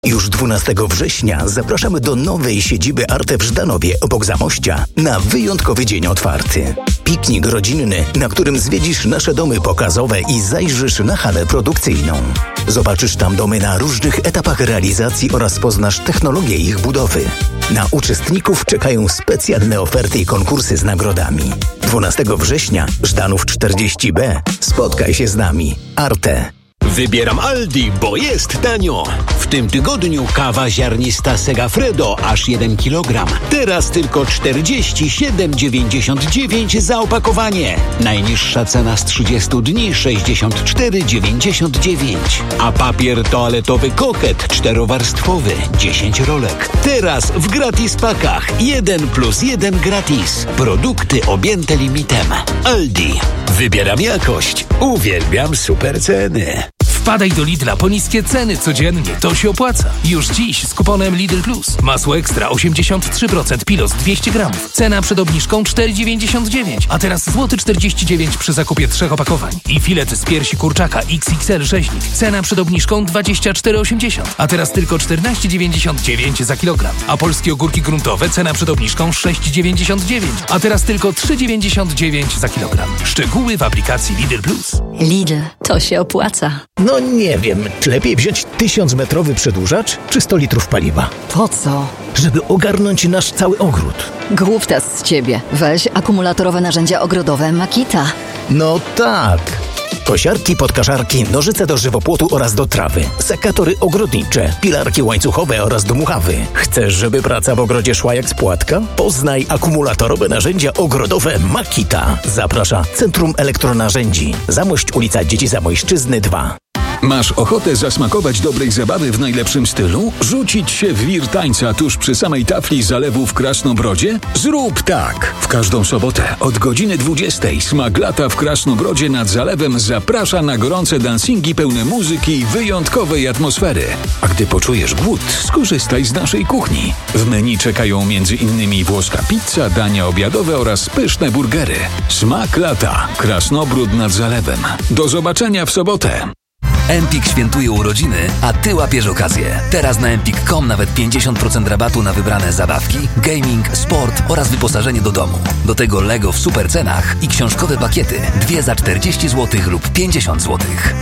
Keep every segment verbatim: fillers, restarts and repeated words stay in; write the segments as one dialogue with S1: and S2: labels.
S1: Już dwunastego września zapraszamy do nowej siedziby Arte w Żdanowie obok Zamościa na wyjątkowy dzień otwarty. Piknik rodzinny, na którym zwiedzisz nasze domy pokazowe i zajrzysz na halę produkcyjną. Zobaczysz tam domy na różnych etapach realizacji oraz poznasz technologię ich budowy. Na uczestników czekają specjalne oferty i konkursy z nagrodami. dwunastego września, Żdanów czterdzieści B. Spotkaj się z nami. Arte.
S2: Wybieram Aldi, bo jest tanio. W tym tygodniu kawa ziarnista Segafredo aż jeden kilogram. Teraz tylko czterdzieści siedem dziewięćdziesiąt dziewięć za opakowanie. Najniższa cena z trzydziestu dni sześćdziesiąt cztery dziewięćdziesiąt dziewięć. A papier toaletowy Koket czterowarstwowy dziesięć rolek. Teraz w gratis pakach. jeden plus jeden gratis. Produkty objęte limitem. Aldi. Wybieram jakość. Uwielbiam super ceny.
S3: Wpadaj do Lidla po niskie ceny codziennie. To się opłaca. Już dziś z kuponem Lidl Plus. Masło ekstra osiemdziesiąt trzy procent Pilos dwieście gramów. Cena przed obniżką cztery dziewięćdziesiąt dziewięć, a teraz złoty czterdzieści dziewięć przy zakupie trzech opakowań. I filet z piersi kurczaka X X L rzeźnik. Cena przed obniżką dwadzieścia cztery osiemdziesiąt, a teraz tylko czternaście dziewięćdziesiąt dziewięć za kilogram. A polskie ogórki gruntowe cena przed obniżką sześć dziewięćdziesiąt dziewięć, a teraz tylko trzy dziewięćdziesiąt dziewięć za kilogram. Szczegóły w aplikacji Lidl Plus.
S4: Lidl, to się opłaca.
S1: No nie wiem, czy lepiej wziąć tysiącmetrowy przedłużacz, czy sto litrów paliwa?
S4: Po co?
S1: Żeby ogarnąć nasz cały ogród.
S4: Główtas z ciebie. Weź akumulatorowe narzędzia ogrodowe Makita.
S1: No tak. Kosiarki, podkaszarki, nożyce do żywopłotu oraz do trawy, sekatory ogrodnicze, pilarki łańcuchowe oraz do muchawy. Chcesz, żeby praca w ogrodzie szła jak z płatka? Poznaj akumulatorowe narzędzia ogrodowe Makita. Zaprasza Centrum Elektronarzędzi. Zamość, ulica Dzieci Zamojszczyzny dwa.
S5: Masz ochotę zasmakować dobrej zabawy w najlepszym stylu? Rzucić się w wir tańca tuż przy samej tafli zalewu w Krasnobrodzie? Zrób tak! W każdą sobotę od godziny dwudziestej Smak Lata w Krasnobrodzie nad zalewem zaprasza na gorące dancingi pełne muzyki i wyjątkowej atmosfery. A gdy poczujesz głód, skorzystaj z naszej kuchni. W menu czekają między innymi włoska pizza, dania obiadowe oraz pyszne burgery. Smak Lata. Krasnobród nad zalewem. Do zobaczenia w sobotę!
S6: Empik świętuje urodziny, a ty łapiesz okazję. Teraz na empik kropka com nawet pięćdziesiąt procent rabatu na wybrane zabawki, gaming, sport oraz wyposażenie do domu. Do tego Lego w super cenach i książkowe pakiety. Dwie za czterdzieści złotych lub pięćdziesiąt złotych.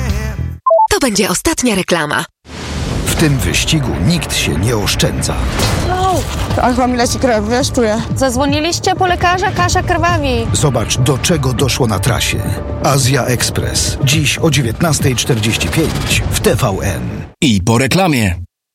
S7: To będzie ostatnia reklama.
S8: W tym wyścigu nikt się nie oszczędza.
S9: Aż wam leci krew, wiesz, czuję.
S10: Zadzwoniliście po lekarza, Kasia krwawi.
S8: Zobacz, do czego doszło na trasie. Azja Express. Dziś o dziewiętnasta czterdzieści pięć w T V N.
S11: I po reklamie.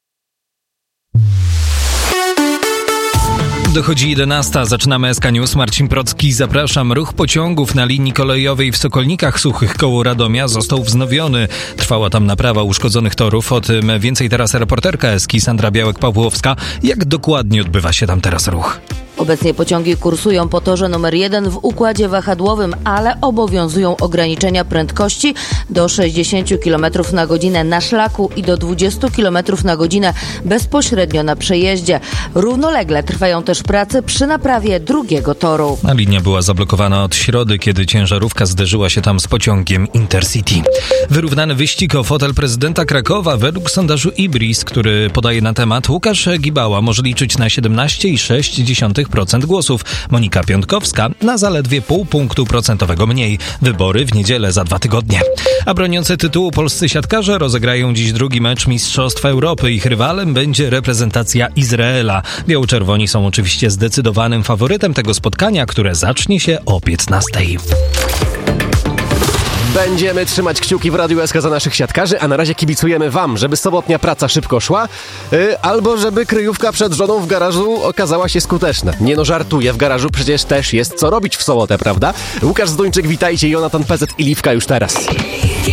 S12: Dochodzi jedenasta, zaczynamy S K News. Marcin Procki, zapraszam. Ruch pociągów na linii kolejowej w Sokolnikach Suchych koło Radomia został wznowiony. Trwała tam naprawa uszkodzonych torów. O tym więcej teraz reporterka Eski Sandra Białek-Pawłowska. Jak dokładnie odbywa się tam teraz ruch?
S13: Obecnie pociągi kursują po torze numer jeden w układzie wahadłowym, ale obowiązują ograniczenia prędkości do sześćdziesiąt kilometrów na godzinę na szlaku i do dwadzieścia kilometrów na godzinę bezpośrednio na przejeździe. Równolegle trwają też prace przy naprawie drugiego toru.
S12: A linia była zablokowana od środy, kiedy ciężarówka zderzyła się tam z pociągiem Intercity. Wyrównany wyścig o fotel prezydenta Krakowa według sondażu Ibris, który podaje na temat, Łukasz Gibała może liczyć na siedemnaście i sześć dziesiątych procent głosów. Monika Piątkowska na zaledwie pół punktu procentowego mniej. Wybory w niedzielę za dwa tygodnie. A broniący tytułu polscy siatkarze rozegrają dziś drugi mecz Mistrzostwa Europy. Ich rywalem będzie reprezentacja Izraela. Biało-czerwoni są oczywiście zdecydowanym faworytem tego spotkania, które zacznie się o piętnastej.
S14: Będziemy trzymać kciuki w Radiu S K za naszych siatkarzy, a na razie kibicujemy wam, żeby sobotnia praca szybko szła, yy, albo żeby kryjówka przed żoną w garażu okazała się skuteczna. Nie no, żartuję, w garażu przecież też jest co robić w sobotę, prawda? Łukasz Zduńczyk, witajcie, Jonatan P Z i Liwka już teraz.